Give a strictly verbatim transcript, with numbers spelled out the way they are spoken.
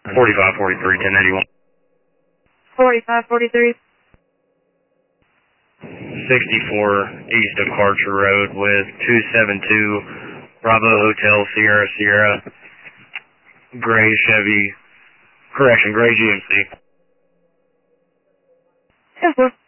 forty-five forty-three, ten eighty-one. forty-five forty-three. sixty-four east of Archer Road with two seven two Bravo Hotel Sierra Sierra. Gray Chevy, correction, gray G M C. Yes, sir.